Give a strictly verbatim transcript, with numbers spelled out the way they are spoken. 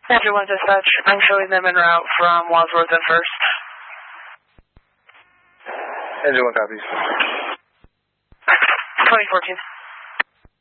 Engine one dispatch, I'm showing them en route from Wadsworth and First. Engine one copies. twenty fourteen.